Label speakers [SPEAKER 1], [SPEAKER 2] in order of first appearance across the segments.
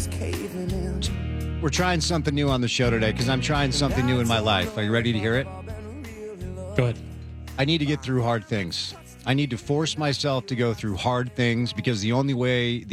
[SPEAKER 1] We're trying something new on the show today because I'm trying something new in my life. Are you ready to hear it?
[SPEAKER 2] Go ahead.
[SPEAKER 1] I need to get through hard things. I need to force myself to go through hard things because the only way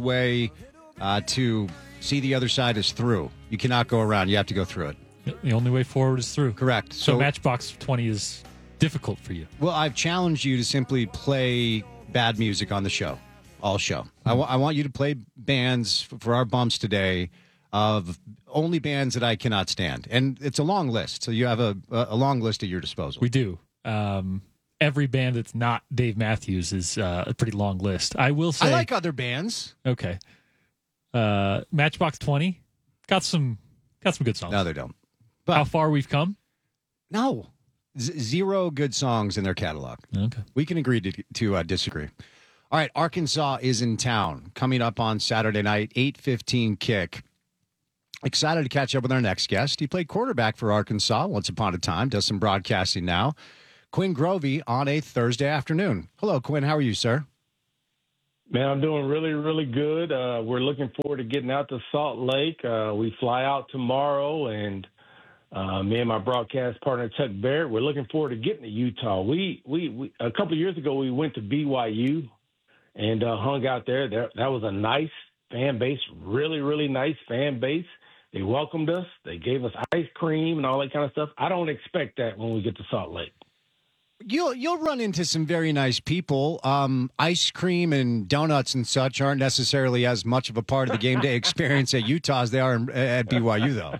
[SPEAKER 1] to see the other side is through. You cannot go around. You have to go through it.
[SPEAKER 2] The only way forward is through.
[SPEAKER 1] Correct.
[SPEAKER 2] So Matchbox 20 is difficult for you.
[SPEAKER 1] Well, I've challenged you to simply play bad music on the show, all show. I want you to play bands for our bumps today of only bands that I cannot stand. And it's a long list, so you have a long list at your disposal.
[SPEAKER 2] We do. Every band that's not Dave Matthews is a pretty long list. I will say...
[SPEAKER 1] I like other bands.
[SPEAKER 2] Okay. Matchbox 20 got some good songs.
[SPEAKER 1] No, they don't. But
[SPEAKER 2] how far we've come?
[SPEAKER 1] No. Zero good songs in their catalog.
[SPEAKER 2] Okay.
[SPEAKER 1] We can agree to disagree. All right, Arkansas is in town. Coming up on Saturday night, 8:15 kick. Excited to catch up with our next guest. He played quarterback for Arkansas once upon a time, does some broadcasting now. Quinn Grovey on a Thursday afternoon. Hello, Quinn. How are you, sir?
[SPEAKER 3] Man, I'm doing really, really good. We're looking forward to getting out to Salt Lake. We fly out tomorrow, and me and my broadcast partner, Chuck Barrett, we're looking forward to getting to Utah. We a couple of years ago, we went to BYU and hung out there. That was a nice fan base, really, really nice fan base. They welcomed us. They gave us ice cream and all that kind of stuff. I don't expect that when we get to Salt Lake.
[SPEAKER 1] You'll run into some very nice people. Ice cream and donuts and such aren't necessarily as much of a part of the game day experience at Utah as they are at BYU, though.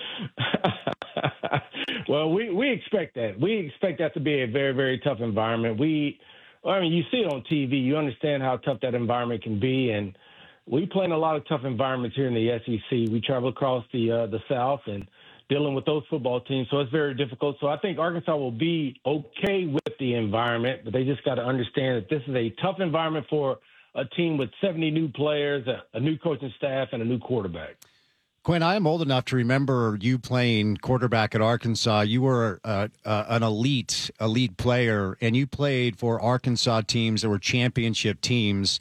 [SPEAKER 3] Well, we expect that. We expect that to be a very, very tough environment. You see it on TV. You understand how tough that environment can be, and we play in a lot of tough environments here in the SEC. We travel across the South and dealing with those football teams, so it's very difficult. So I think Arkansas will be okay with the environment, but they just got to understand that this is a tough environment for a team with 70 new players, a new coaching staff, and a new quarterback.
[SPEAKER 1] Quinn, I am old enough to remember you playing quarterback at Arkansas. You were an elite player, and you played for Arkansas teams that were championship teams.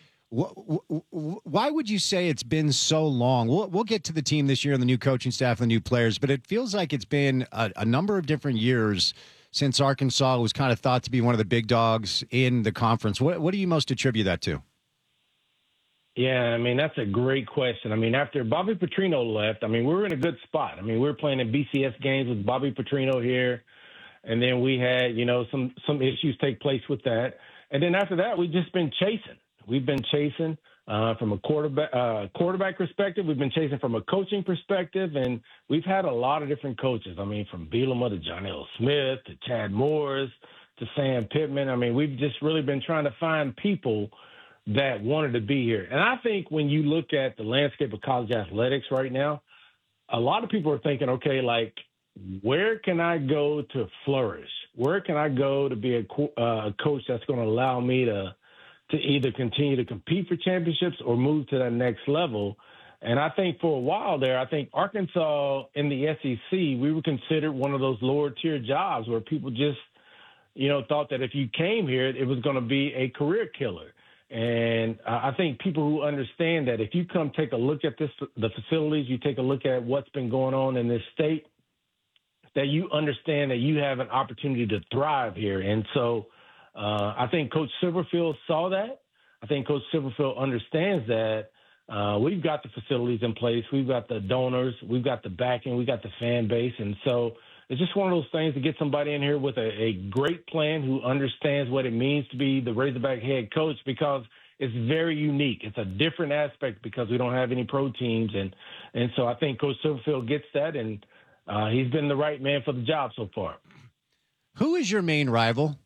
[SPEAKER 1] Why would you say it's been so long? We'll get to the team this year and the new coaching staff and the new players, but it feels like it's been a number of different years since Arkansas was kind of thought to be one of the big dogs in the conference. What do you most attribute that to?
[SPEAKER 3] Yeah, I mean, that's a great question. I mean, after Bobby Petrino left, we were in a good spot. We were playing in BCS games with Bobby Petrino here, and then we had, some issues take place with that. And then after that, we've just been chasing. We've been chasing from a quarterback perspective. We've been chasing from a coaching perspective, and we've had a lot of different coaches. From Bielema to John L. Smith to Chad Morris to Sam Pittman. We've just really been trying to find people that wanted to be here. And I think when you look at the landscape of college athletics right now, a lot of people are thinking, okay, like, where can I go to flourish? Where can I go to be a coach that's going to allow me to either continue to compete for championships or move to that next level? And I think for a while there, I think Arkansas in the SEC, we were considered one of those lower tier jobs where people just, thought that if you came here, it was going to be a career killer. And I think people who understand that if you come take a look at the facilities, you take a look at what's been going on in this state, that you understand that you have an opportunity to thrive here. And so I think Coach Silverfield saw that. I think Coach Silverfield understands that we've got the facilities in place. We've got the donors. We've got the backing. We've got the fan base. And so it's just one of those things to get somebody in here with a great plan who understands what it means to be the Razorback head coach, because it's very unique. It's a different aspect because we don't have any pro teams. And so I think Coach Silverfield gets that, and he's been the right man for the job so far.
[SPEAKER 1] Who is your main rival?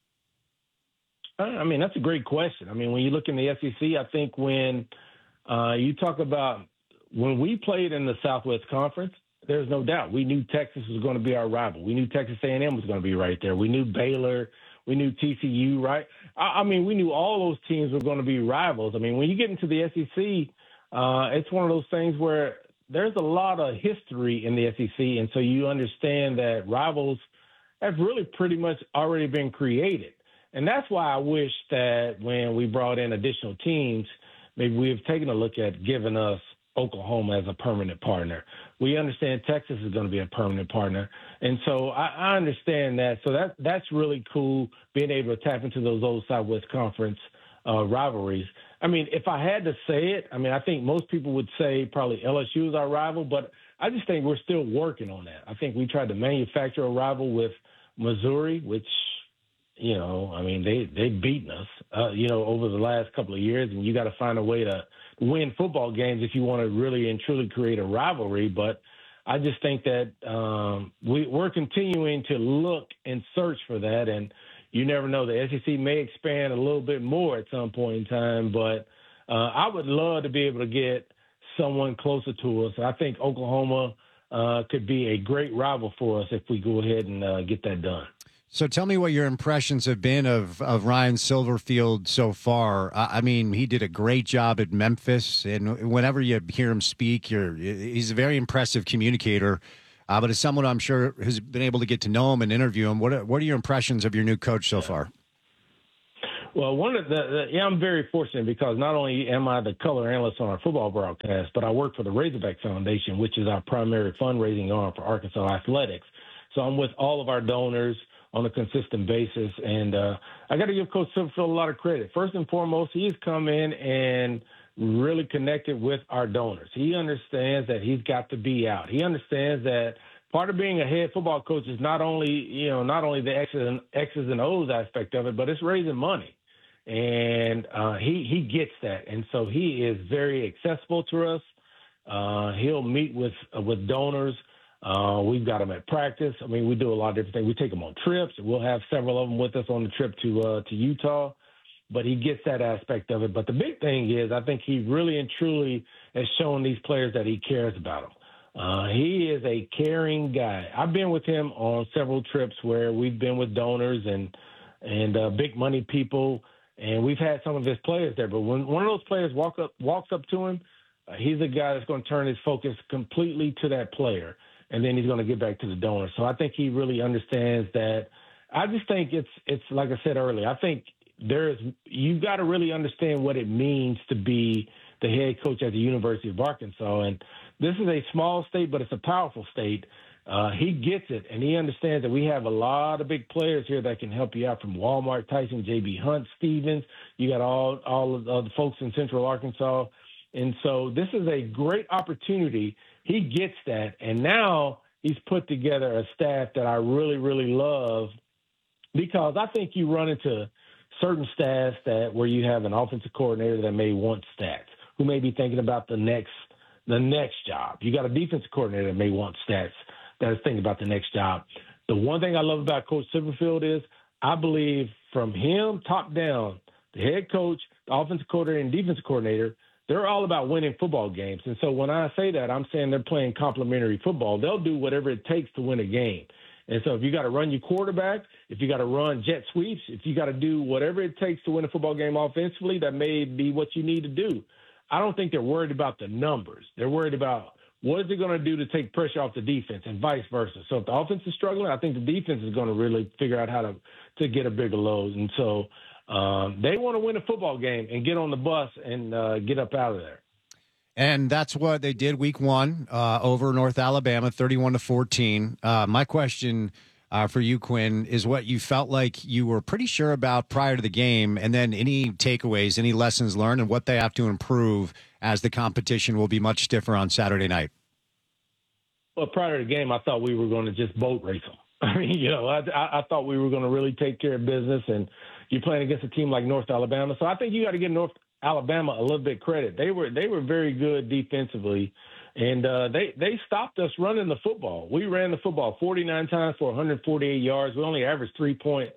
[SPEAKER 3] That's a great question. When you look in the SEC, I think when you talk about when we played in the Southwest Conference, there's no doubt. We knew Texas was going to be our rival. We knew Texas A&M was going to be right there. We knew Baylor. We knew TCU, right? We knew all those teams were going to be rivals. When you get into the SEC, it's one of those things where there's a lot of history in the SEC, and so you understand that rivals have really pretty much already been created. And that's why I wish that when we brought in additional teams, maybe we have taken a look at giving us Oklahoma as a permanent partner. We understand Texas is going to be a permanent partner. And so I understand that. So that's really cool, being able to tap into those old Southwest Conference rivalries. I mean, if I had to say it, I mean, I think most people would say probably LSU is our rival, but I just think we're still working on that. I think we tried to manufacture a rival with Missouri, which, you know, I mean, they've beaten us, over the last couple of years, and you got to find a way to win football games if you want to really and truly create a rivalry. But I just think that we're continuing to look and search for that, and you never know. The SEC may expand a little bit more at some point in time, but I would love to be able to get someone closer to us. I think Oklahoma could be a great rival for us if we go ahead and get that done.
[SPEAKER 1] So tell me what your impressions have been of Ryan Silverfield so far. I mean, he did a great job at Memphis, and whenever you hear him speak, he's a very impressive communicator. But as someone I'm sure has been able to get to know him and interview him, what are your impressions of your new coach so far?
[SPEAKER 3] Well, I'm very fortunate because not only am I the color analyst on our football broadcast, but I work for the Razorback Foundation, which is our primary fundraising arm for Arkansas athletics. So I'm with all of our donors on a consistent basis. And I got to give Coach Silverfield a lot of credit. First and foremost, he's come in and really connected with our donors. He understands that he's got to be out. He understands that part of being a head football coach is not only the X's and O's aspect of it, but it's raising money. And he gets that. And so he is very accessible to us. He'll meet with donors. We've got them at practice. I mean, we do a lot of different things. We take them on trips. We'll have several of them with us on the trip to Utah. But he gets that aspect of it. But the big thing is, I think he really and truly has shown these players that he cares about them. He is a caring guy. I've been with him on several trips where we've been with donors and big money people, and we've had some of his players there. But when one of those players walks up to him, he's a guy that's going to turn his focus completely to that player, and then he's going to get back to the donor. So I think he really understands that. I just think it's like I said earlier, I think you've got to really understand what it means to be the head coach at the University of Arkansas. And this is a small state, but it's a powerful state. He gets it, and he understands that we have a lot of big players here that can help you out, from Walmart, Tyson, J.B. Hunt, Stevens. You got all of the folks in Central Arkansas. And so this is a great opportunity. He gets that, and now he's put together a staff that I really, really love, because I think you run into certain staffs where you have an offensive coordinator that may want stats, who may be thinking about the next job. You got a defensive coordinator that may want stats, that is thinking about the next job. The one thing I love about Coach Silverfield is I believe from him top down, the head coach, the offensive coordinator, and defensive coordinator, they're all about winning football games. And so when I say that, I'm saying they're playing complementary football. They'll do whatever it takes to win a game. And so if you got to run your quarterback, if you got to run jet sweeps, if you got to do whatever it takes to win a football game offensively, that may be what you need to do. I don't think they're worried about the numbers. They're worried about what is it going to do to take pressure off the defense, and vice versa. So if the offense is struggling, I think the defense is going to really figure out how to get a bigger load. And so they want to win a football game and get on the bus and get up out of there.
[SPEAKER 1] And that's what they did week one over North Alabama, 31-14. My question for you, Quinn, is what you felt like you were pretty sure about prior to the game, and then any takeaways, any lessons learned, and what they have to improve as the competition will be much stiffer on Saturday night.
[SPEAKER 3] Well, prior to the game, I thought we were going to just boat race them. I mean, I thought we were going to really take care of business, and you're playing against a team like North Alabama. So I think you got to give North Alabama a little bit credit. They were very good defensively, and they stopped us running the football. We ran the football 49 times for 148 yards. We only averaged 3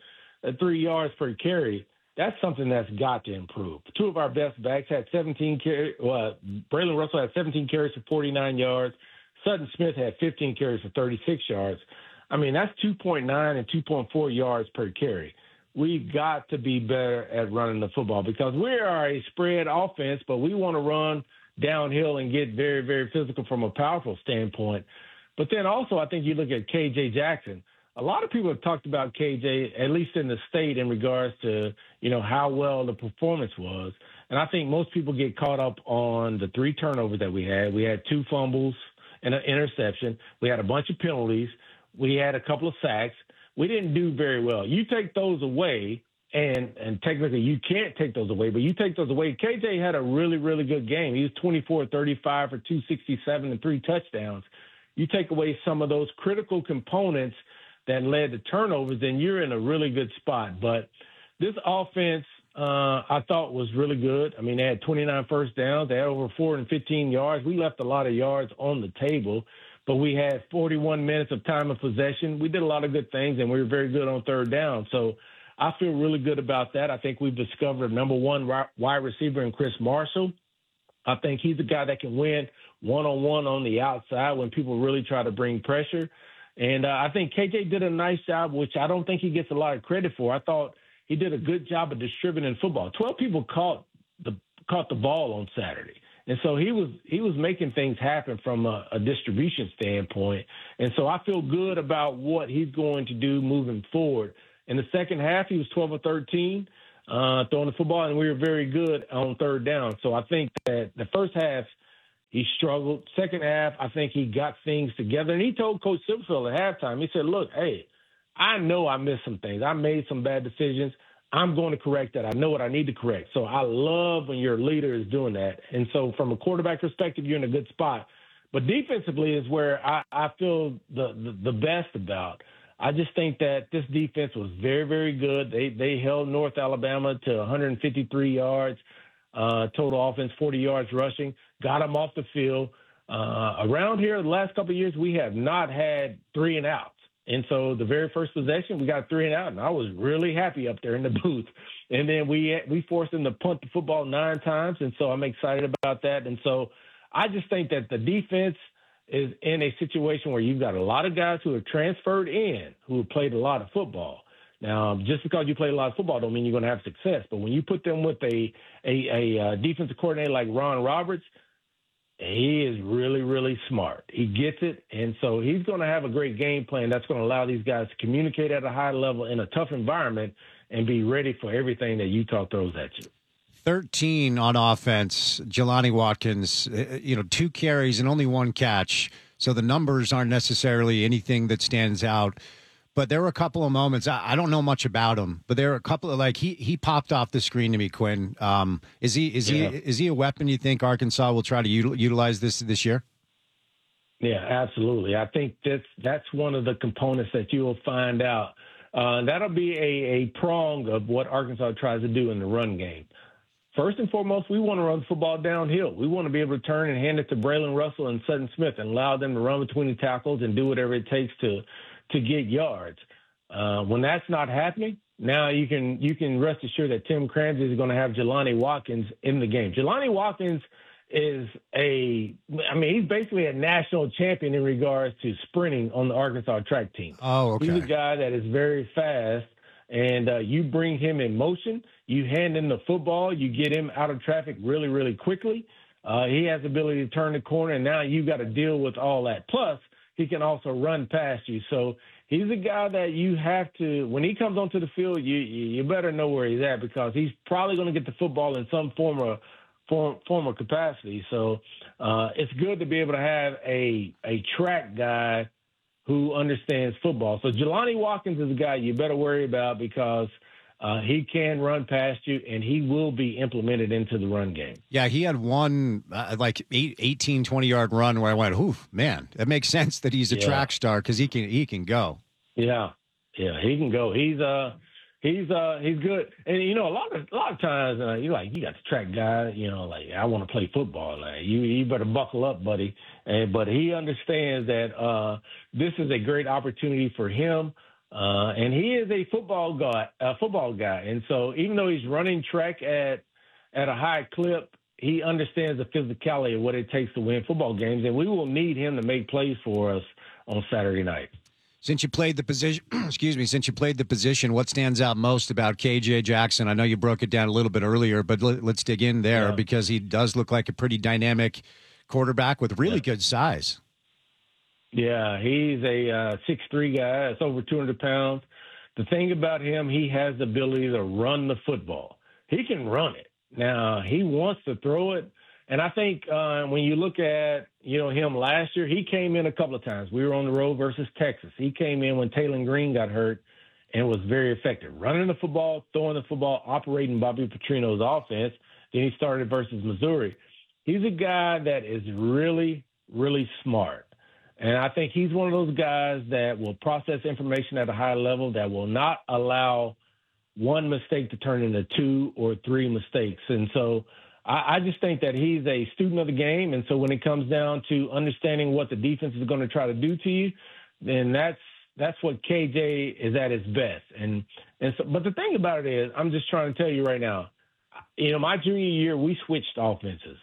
[SPEAKER 3] yards per carry. That's something that's got to improve. Two of our best backs had 17 carries. Braylon Russell had 17 carries for 49 yards. Sutton Smith had 15 carries for 36 yards. I mean, that's 2.9 and 2.4 yards per carry. We've got to be better at running the football, because we are a spread offense, but we want to run downhill and get very, very physical from a powerful standpoint. But then also, I think you look at KJ Jackson. A lot of people have talked about KJ, at least in the state, in regards to, how well the performance was. And I think most people get caught up on the 3 turnovers that we had. We had 2 fumbles and an interception. We had a bunch of penalties. We had a couple of sacks. We didn't do very well. You take those away, and technically you can't take those away, but you take those away. KJ had a really, really good game. He was 24-35 for 267 and 3 touchdowns. You take away some of those critical components that led to turnovers, then you're in a really good spot. But this offense, I thought was really good. I mean, they had 29 first downs. They had over 415 yards. We left a lot of yards on the table, but we had 41 minutes of time of possession. We did a lot of good things, and we were very good on third down. So I feel really good about that. I think we've discovered a number 1 wide receiver in Chris Marshall. I think he's a guy that can win one-on-one on the outside when people really try to bring pressure. And I think KJ did a nice job, which I don't think he gets a lot of credit for. I thought he did a good job of distributing football. 12 people caught the ball on Saturday. And so he was making things happen from a distribution standpoint. And so I feel good about what he's going to do moving forward. In the second half, he was 12 or 13 throwing the football, and we were very good on third down. So I think that the first half, he struggled. Second half, I think he got things together. And he told Coach Silverfield at halftime, he said, look, hey, I know I missed some things. I made some bad decisions. I'm going to correct that. I know what I need to correct. So I love when your leader is doing that. And so from a quarterback perspective, you're in a good spot. But defensively is where I feel the best about. I just think that this defense was very, very good. They held North Alabama to 153 yards, total offense, 40 yards rushing, got them off the field. Around here, the last couple of years, we have not had 3 and outs. And so the very first possession, we got 3 and out, and I was really happy up there in the booth. And then we forced them to punt the football 9 times, and so I'm excited about that. And so I just think that the defense is in a situation where you've got a lot of guys who have transferred in who have played a lot of football. Now, just because you play a lot of football don't mean you're going to have success. But when you put them with a defensive coordinator like Ron Roberts, he is really, really smart. He gets it, and so he's going to have a great game plan that's going to allow these guys to communicate at a high level in a tough environment and be ready for everything that Utah throws at you.
[SPEAKER 1] 13 on offense. Jelani Watkins, 2 carries and only 1 catch. So the numbers aren't necessarily anything that stands out. But there were a couple of moments. I don't know much about him, but there were a couple of he popped off the screen to me, Quinn. Is he a weapon you think Arkansas will try to utilize this year?
[SPEAKER 3] Yeah, absolutely. I think that's one of the components that you will find out. That'll be a prong of what Arkansas tries to do in the run game. First and foremost, we want to run the football downhill. We want to be able to turn and hand it to Braylon Russell and Sutton Smith and allow them to run between the tackles and do whatever it takes to get yards. When that's not happening, now you can rest assured that Tim Cramsey is going to have Jelani Watkins in the game. Jelani Watkins is he's basically a national champion in regards to sprinting on the Arkansas track team.
[SPEAKER 1] Oh, okay.
[SPEAKER 3] He's a guy that is very fast, and you bring him in motion, you hand him the football, you get him out of traffic really, really quickly. He has the ability to turn the corner, and now you've got to deal with all that. Plus, he can also run past you. So he's a guy that you have to, when he comes onto the field, you better know where he's at because he's probably going to get the football in some form of capacity. So it's good to be able to have a track guy who understands football. So Jelani Watkins is a guy you better worry about because he can run past you, and he will be implemented into the run game.
[SPEAKER 1] Yeah, he had one 18, 20-yard run where I went, oof, man, that makes sense that he's a track star because he can go.
[SPEAKER 3] Yeah, he can go. He's good. And, a lot of times, you got the track guy, I want to play football. You better buckle up, buddy. But he understands that this is a great opportunity for him. And he is a football guy. And so even though he's running track at a high clip, he understands the physicality of what it takes to win football games. And we will need him to make plays for us on Saturday night.
[SPEAKER 1] Since you played the position, what stands out most about KJ Jackson? I know you broke it down a little bit earlier, but let's dig in there because he does look like a pretty dynamic quarterback with really good size.
[SPEAKER 3] Yeah, he's a 6'3" guy. That's over 200 pounds. The thing about him, he has the ability to run the football. He can run it. Now, he wants to throw it. And I think when you look at, him last year, he came in a couple of times. We were on the road versus Texas. He came in when Taylon Green got hurt and was very effective. Running the football, throwing the football, operating Bobby Petrino's offense. Then he started versus Missouri. He's a guy that is really, really smart. And I think he's one of those guys that will process information at a high level, that will not allow one mistake to turn into 2 or 3 mistakes. And so I just think that he's a student of the game. And so when it comes down to understanding what the defense is going to try to do to you, then that's what KJ is at his best. And so, but the thing about it is, I'm just trying to tell you right now, my junior year, we switched offenses.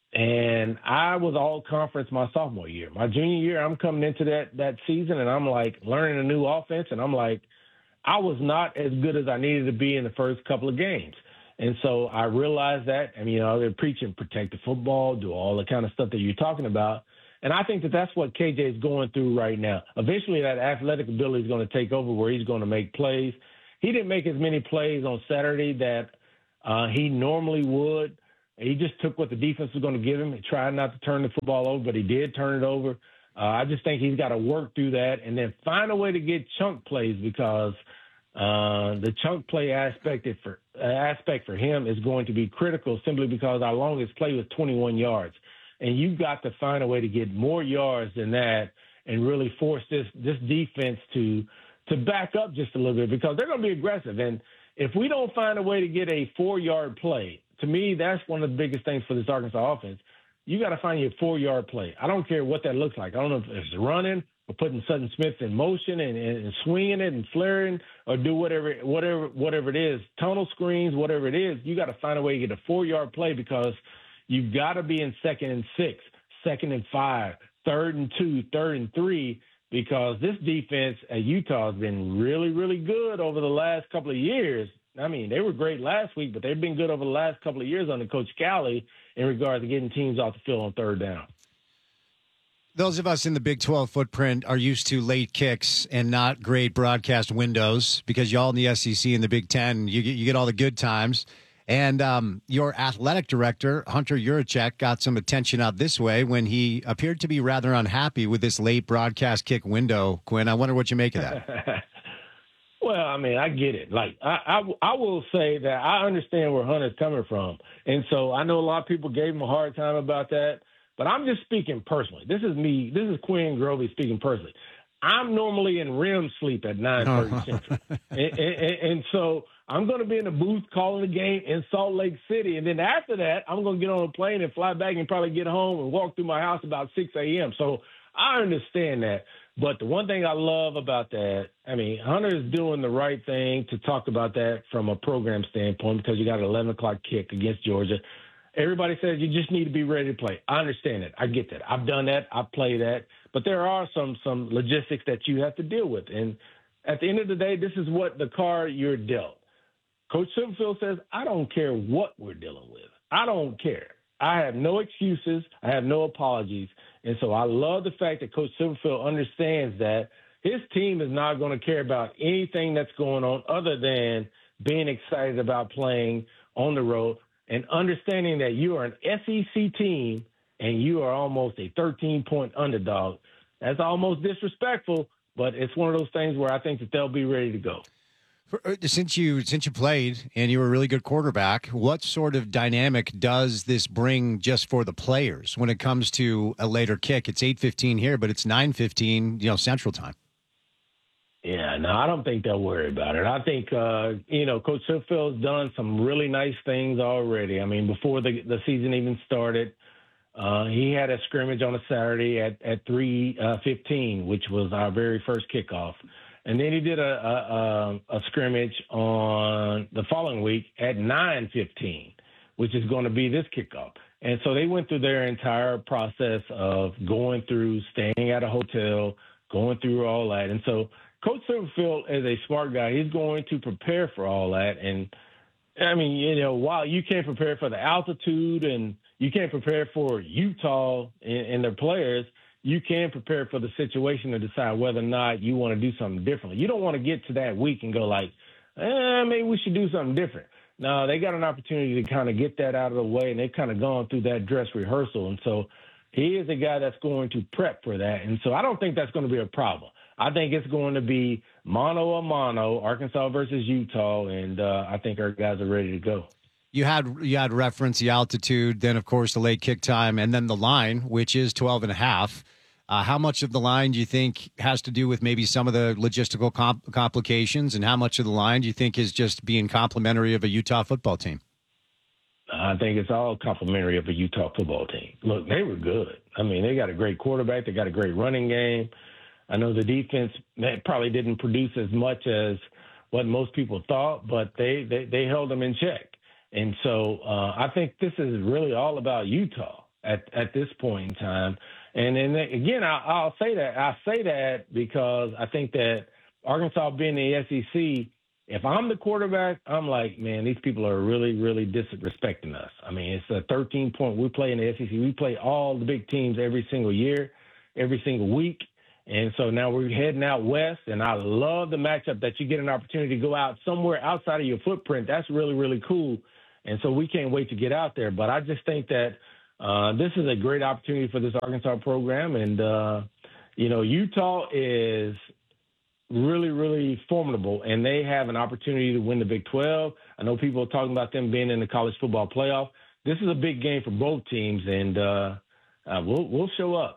[SPEAKER 3] And I was all conference my sophomore year. My junior year, I'm coming into that season, and I'm like learning a new offense, and I'm like, I was not as good as I needed to be in the first couple of games. And so I realized that, they're preaching protect the football, do all the kind of stuff that you're talking about. And I think that that's what KJ is going through right now. Eventually that athletic ability is going to take over where he's going to make plays. He didn't make as many plays on Saturday that he normally would. He just took what the defense was going to give him. He tried not to turn the football over, but he did turn it over. I just think he's got to work through that and then find a way to get chunk plays, because the chunk play aspect for him is going to be critical, simply because our longest play was 21 yards. And you've got to find a way to get more yards than that and really force this defense to back up just a little bit, because they're going to be aggressive. And if we don't find a way to get a 4-yard play, to me, that's one of the biggest things for this Arkansas offense. You got to find your 4-yard play. I don't care what that looks like. I don't know if it's running or putting Sutton Smith in motion and swinging it and flaring, or do whatever it is, tunnel screens, whatever it is. You got to find a way to get a 4-yard play, because you've got to be in 2nd and 6, 2nd and 5, 3rd and 2, 3rd and 3, because this defense at Utah has been really, really good over the last couple of years. I mean, they were great last week, but they've been good over the last couple of years under Coach Cali in regards to getting teams off the field on 3rd down.
[SPEAKER 1] Those of us in the Big 12 footprint are used to late kicks and not great broadcast windows, because y'all in the SEC and the Big 10, you get all the good times. And your athletic director, Hunter Yurachek, got some attention out this way when he appeared to be rather unhappy with this late broadcast kick window. Quinn, I wonder what you make of that.
[SPEAKER 3] Well, I mean, I get it. Like, I will say that I understand where Hunter's coming from. And so I know a lot of people gave him a hard time about that, but I'm just speaking personally. This is me. This is Quinn Grovey speaking personally. I'm normally in REM sleep at 9:30 Central. And so I'm going to be in the booth calling the game in Salt Lake City. And then after that, I'm going to get on a plane and fly back and probably get home and walk through my house about 6 a.m. So I understand that. But the one thing I love about that, I mean, Hunter is doing the right thing to talk about that from a program standpoint, because you got an 11 o'clock kick against Georgia. Everybody says you just need to be ready to play. I understand that. I get that. I've done that. I play that. But there are some logistics that you have to deal with. And at the end of the day, this is what the card you're dealt. Coach Silverfield says, I don't care what we're dealing with. I don't care. I have no excuses. I have no apologies. And so I love the fact that Coach Silverfield understands that his team is not going to care about anything that's going on other than being excited about playing on the road and understanding that you are an SEC team and you are almost a 13-point underdog. That's almost disrespectful, but it's one of those things where I think that they'll be ready to go.
[SPEAKER 1] Since you played and you were a really good quarterback, what sort of dynamic does this bring just for the players when it comes to a later kick? It's 8:15 here, but it's 9:15, Central Time.
[SPEAKER 3] Yeah, no, I don't think they'll worry about it. I think, Coach Silverfield's done some really nice things already. I mean, before the season even started, he had a scrimmage on a Saturday at 3:15, which was our very first kickoff. And then he did a scrimmage on the following week at 9:15, which is going to be this kickoff. And so they went through their entire process of going through, staying at a hotel, going through all that. And so Coach Silverfield is a smart guy. He's going to prepare for all that. And, I mean, while you can't prepare for the altitude and you can't prepare for Utah and their players, you can prepare for the situation to decide whether or not you want to do something differently. You don't want to get to that week and go like, maybe we should do something different. No, they got an opportunity to kind of get that out of the way, and they've kind of gone through that dress rehearsal. And so he is a guy that's going to prep for that. And so I don't think that's going to be a problem. I think it's going to be mano a mano, Arkansas versus Utah, and I think our guys are ready to go.
[SPEAKER 1] You had reference the altitude, then, of course, the late kick time, and then the line, which is 12.5. How much of the line do you think has to do with maybe some of the logistical complications, and how much of the line do you think is just being complimentary of a Utah football team?
[SPEAKER 3] I think it's all complimentary of a Utah football team. Look, they were good. I mean, they got a great quarterback. They got a great running game. I know the defense probably didn't produce as much as what most people thought, but they held them in check. And so I think this is really all about Utah at this point in time. And then again, I'll say that. I say that because I think that Arkansas being the SEC, if I'm the quarterback, I'm like, man, these people are really, really disrespecting us. I mean, it's a 13-point. We play in the SEC. We play all the big teams every single year, every single week. And so now we're heading out west, and I love the matchup that you get an opportunity to go out somewhere outside of your footprint. That's really, really cool. And so we can't wait to get out there. But I just think that this is a great opportunity for this Arkansas program. And, Utah is really, really formidable, and they have an opportunity to win the Big 12. I know people are talking about them being in the college football playoff. This is a big game for both teams, and we'll show up.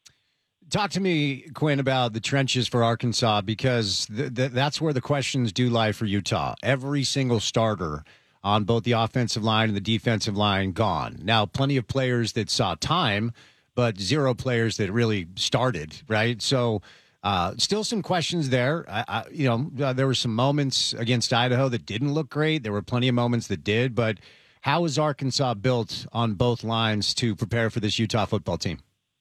[SPEAKER 1] Talk to me, Quinn, about the trenches for Arkansas, because that's where the questions do lie for Utah. Every single starter on both the offensive line and the defensive line gone. Now, plenty of players that saw time, but zero players that really started, right? So still some questions there. There were some moments against Idaho that didn't look great. There were plenty of moments that did. But how is Arkansas built on both lines to prepare for this Utah football team?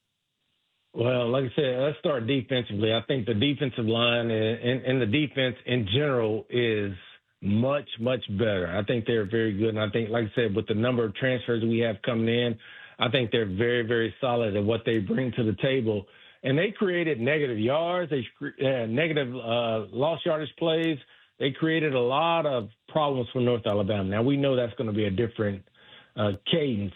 [SPEAKER 3] Well, like I said, let's start defensively. I think the defensive line and the defense in general is much, much better. I think they're very good. And I think, like I said, with the number of transfers we have coming in, I think they're very, very solid at what they bring to the table. And they created negative yards, negative lost yardage plays. They created a lot of problems for North Alabama. Now, we know that's going to be a different cadence,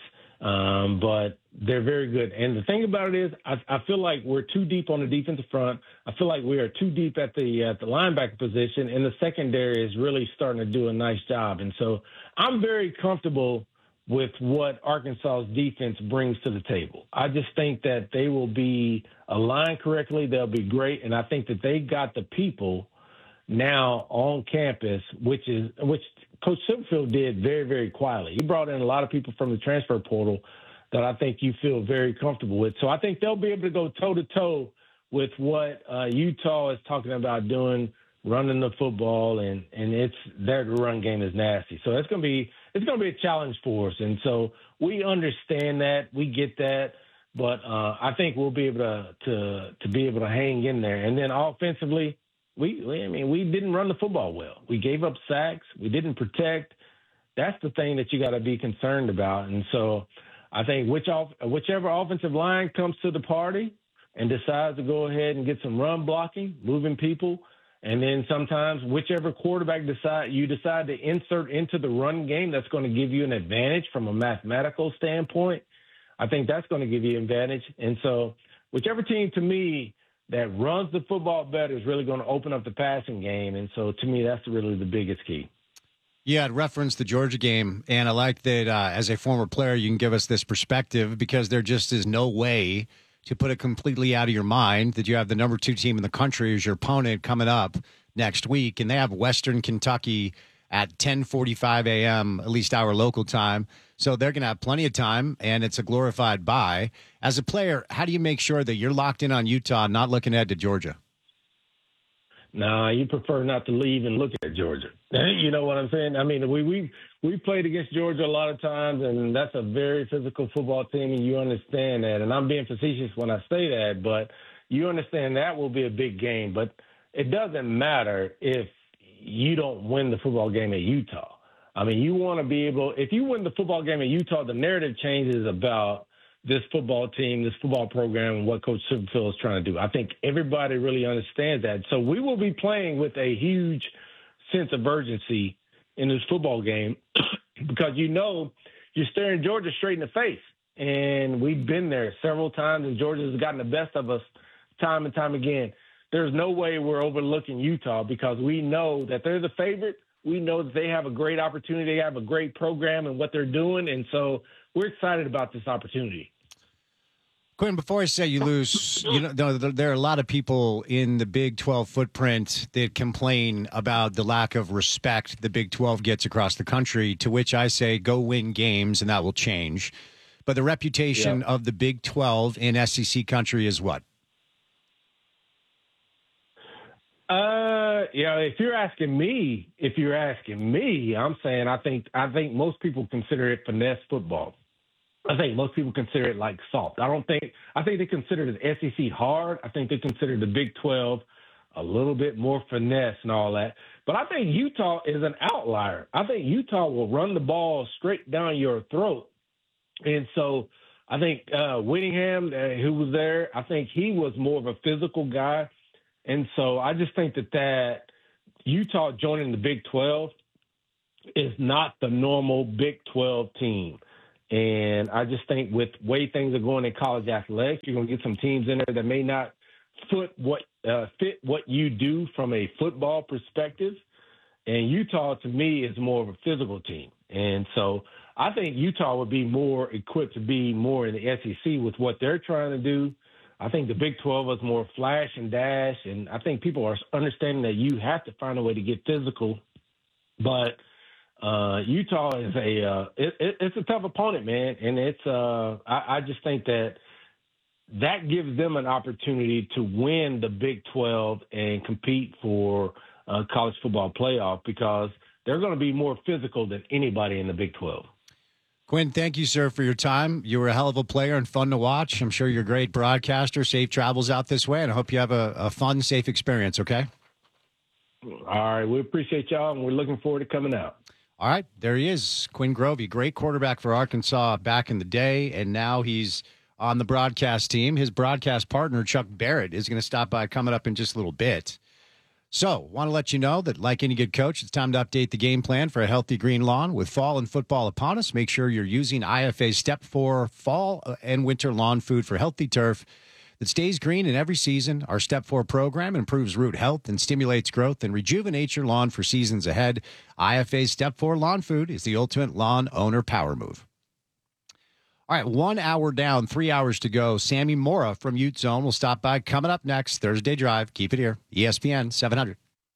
[SPEAKER 3] but they're very good. And the thing about it is, I feel like we're too deep on the defensive front. I feel like we are too deep at the linebacker position, and the secondary is really starting to do a nice job. And so I'm very comfortable with what Arkansas's defense brings to the table. I just think that they will be aligned correctly. They'll be great. And I think that they got the people now on campus, which Coach Silverfield did very, very quietly. He brought in a lot of people from the transfer portal that I think you feel very comfortable with. So I think they'll be able to go toe-to-toe with what Utah is talking about doing, running the football, and their run game is nasty. So it's going to be a challenge for us. And so we understand that. We get that. But I think we'll be able to be able to hang in there. And then offensively, we didn't run the football well. We gave up sacks. We didn't protect. That's the thing that you got to be concerned about. And so I think whichever offensive line comes to the party and decides to go ahead and get some run blocking, moving people, and then sometimes whichever quarterback you decide to insert into the run game, that's going to give you an advantage from a mathematical standpoint. I think that's going to give you an advantage. And so whichever team, to me, that runs the football better is really going to open up the passing game. And so to me, that's really the biggest key.
[SPEAKER 1] You had referenced the Georgia game, and I like that as a former player, you can give us this perspective, because there just is no way to put it completely out of your mind that you have the number 2 team in the country as your opponent coming up next week, and they have Western Kentucky at 10:45 a.m., at least our local time. So they're going to have plenty of time, and it's a glorified bye. As a player, how do you make sure that you're locked in on Utah, not looking ahead to Georgia?
[SPEAKER 3] No, you prefer not to leave and look at Georgia. You know what I'm saying? I mean, we played against Georgia a lot of times, and that's a very physical football team, and you understand that. And I'm being facetious when I say that, but you understand that will be a big game. But it doesn't matter if you don't win the football game at Utah. I mean, you want to be able – if you win the football game at Utah, the narrative changes about this football team, this football program, and what Coach Silverfield is trying to do. I think everybody really understands that. So we will be playing with a huge sense of urgency in this football game because you're staring Georgia straight in the face. And we've been there several times, and Georgia has gotten the best of us time and time again. There's no way we're overlooking Utah because we know that they're the favorite. We know that they have a great opportunity. They have a great program and what they're doing. And so we're excited about this opportunity.
[SPEAKER 1] Quinn, before I say you lose, there are a lot of people in the Big 12 footprint that complain about the lack of respect the Big 12 gets across the country, to which I say go win games and that will change. But the reputation of the Big 12 in SEC country is what?
[SPEAKER 3] If you're asking me, I'm saying I think most people consider it finesse football. I think most people consider it like soft. I think they consider the SEC hard. I think they consider the Big 12 a little bit more finesse and all that. But I think Utah is an outlier. I think Utah will run the ball straight down your throat. And so I think Whittingham, who was there, I think he was more of a physical guy. And so I just think that Utah joining the Big 12 is not the normal Big 12 team. And I just think with the way things are going in college athletics, you're going to get some teams in there that may not fit what you do from a football perspective. And Utah, to me, is more of a physical team. And so I think Utah would be more equipped to be more in the SEC with what they're trying to do. I think the Big 12 is more flash and dash, and I think people are understanding that you have to find a way to get physical. But Utah is it's a tough opponent, man, and I just think that gives them an opportunity to win the Big 12 and compete for college football playoff because they're going to be more physical than anybody in the Big 12.
[SPEAKER 1] Quinn, thank you, sir, for your time. You were a hell of a player and fun to watch. I'm sure you're a great broadcaster. Safe travels out this way, and I hope you have a fun, safe experience, okay?
[SPEAKER 3] All right. We appreciate y'all, and we're looking forward to coming out.
[SPEAKER 1] All right. There he is, Quinn Grovey, great quarterback for Arkansas back in the day, and now he's on the broadcast team. His broadcast partner, Chuck Barrett, is going to stop by coming up in just a little bit. So, want to let you know that, like any good coach, it's time to update the game plan for a healthy green lawn. With fall and football upon us, make sure you're using IFA's Step 4 fall and winter lawn food for healthy turf that stays green in every season. Our Step 4 program improves root health and stimulates growth and rejuvenates your lawn for seasons ahead. IFA's Step 4 lawn food is the ultimate lawn owner power move. All right, 1 hour down, 3 hours to go. Sammy Mora from Ute Zone will stop by. Coming up next, Thursday Drive. Keep it here. ESPN 700.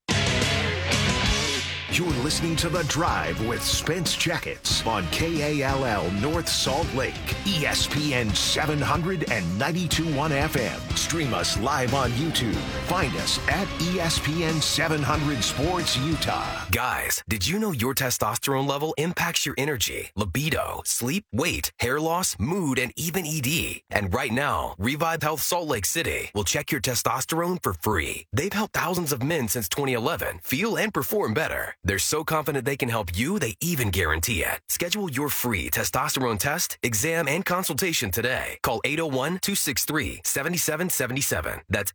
[SPEAKER 4] You're listening to The Drive with Spence Jackets on KALL North Salt Lake, ESPN 700 and 92.1 FM. Stream us live on YouTube. Find us at ESPN 700 Sports Utah.
[SPEAKER 5] Guys, did you know your testosterone level impacts your energy, libido, sleep, weight, hair loss, mood, and even ED? And right now, Revive Health Salt Lake City will check your testosterone for free. They've helped thousands of men since 2011 feel and perform better. They're so confident they can help you, they even guarantee it. Schedule your free testosterone test, exam, and consultation today. Call 801-263-7777. That's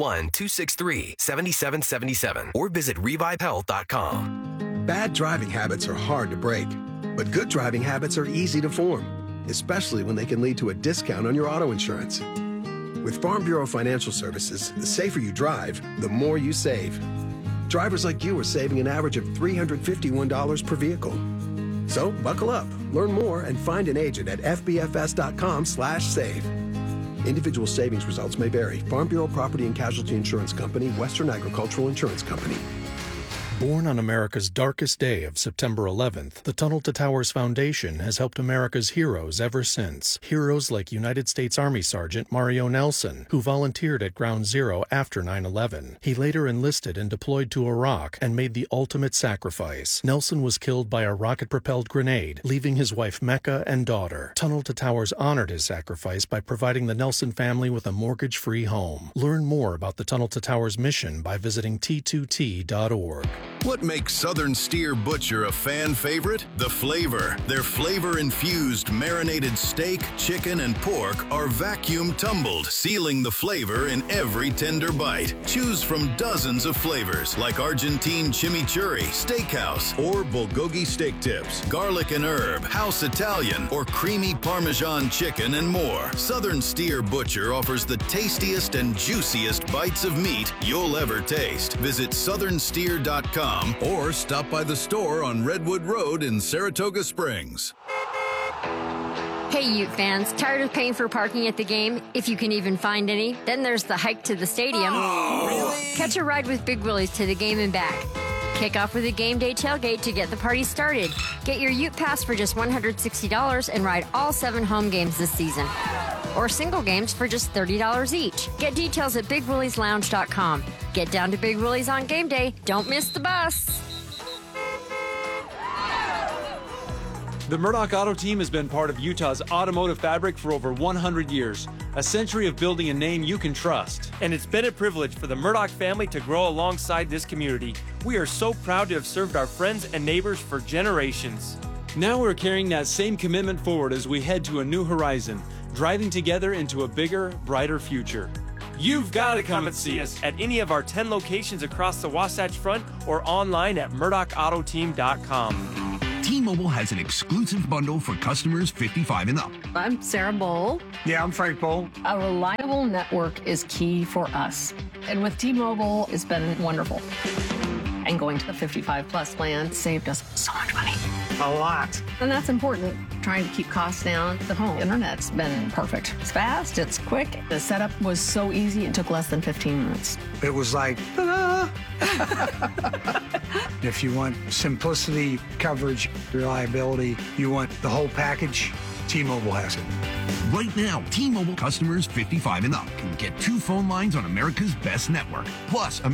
[SPEAKER 5] 801-263-7777. Or visit revivehealth.com.
[SPEAKER 6] Bad driving habits are hard to break, but good driving habits are easy to form, especially when they can lead to a discount on your auto insurance. With Farm Bureau Financial Services, the safer you drive, the more you save. Drivers like you are saving an average of $351 per vehicle. So buckle up, learn more, and find an agent at fbfs.com/save. Individual savings results may vary. Farm Bureau Property and Casualty Insurance Company, Western Agricultural Insurance Company.
[SPEAKER 7] Born on America's darkest day of September 11th, the Tunnel to Towers Foundation has helped America's heroes ever since. Heroes like United States Army Sergeant Mario Nelson, who volunteered at Ground Zero after 9/11. He later enlisted and deployed to Iraq and made the ultimate sacrifice. Nelson was killed by a rocket-propelled grenade, leaving his wife Mecca and daughter. Tunnel to Towers honored his sacrifice by providing the Nelson family with a mortgage-free home. Learn more about the Tunnel to Towers mission by visiting T2T.org.
[SPEAKER 8] What makes Southern Steer Butcher a fan favorite? The flavor. Their flavor-infused marinated steak, chicken, and pork are vacuum tumbled, sealing the flavor in every tender bite. Choose from dozens of flavors like Argentine chimichurri, steakhouse, or bulgogi steak tips, garlic and herb, house Italian, or creamy Parmesan chicken, and more. Southern Steer Butcher offers the tastiest and juiciest bites of meat you'll ever taste. Visit southernsteer.com or stop by the store on Redwood Road in Saratoga Springs.
[SPEAKER 9] Hey, Ute fans, tired of paying for parking at the game? If you can even find any, then there's the hike to the stadium.
[SPEAKER 10] Oh, really?
[SPEAKER 9] Catch a ride with Big Willie's to the game and back. Kick off with a game day tailgate to get the party started. Get your Ute Pass for just $160 and ride all 7 home games this season. Or single games for just $30 each. Get details at BigWilliesLounge.com. Get down to Big Willie's on game day. Don't miss the bus.
[SPEAKER 11] The Murdoch Auto Team has been part of Utah's automotive fabric for over 100 years, a century of building a name you can trust.
[SPEAKER 12] And it's been a privilege for the Murdoch family to grow alongside this community. We are so proud to have served our friends and neighbors for generations.
[SPEAKER 11] Now we're carrying that same commitment forward as we head to a new horizon, driving together into a bigger, brighter future.
[SPEAKER 12] You've got to come and see us at any of our 10 locations across the Wasatch Front or online at MurdochAutoTeam.com.
[SPEAKER 13] T-Mobile has an exclusive bundle for customers 55 and up.
[SPEAKER 14] I'm Sarah Bowl.
[SPEAKER 15] Yeah, I'm Frank Bowl.
[SPEAKER 14] A reliable network is key for us. And with T-Mobile, it's been wonderful. And going to the 55 plus plan saved us so much money.
[SPEAKER 15] A lot.
[SPEAKER 14] And that's important. Trying to keep costs down. The home internet's been perfect. It's fast, it's quick. The setup was so easy, it took less than 15 minutes.
[SPEAKER 15] It was like, ta-da! If you want simplicity, coverage, reliability, you want the whole package, T-Mobile has it.
[SPEAKER 13] Right now, T-Mobile customers 55 and up can get 2 phone lines on America's best network. Plus,